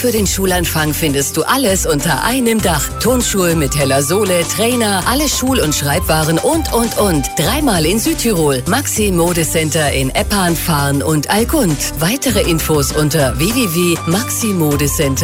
Für den Schulanfang findest du alles unter einem Dach. Turnschuhe mit heller Sohle, Trainer, alle Schul- und Schreibwaren und. Dreimal in Südtirol. Maxi Modecenter in Eppan, Farn und Allgund. Weitere Infos unter www.maximodecenter.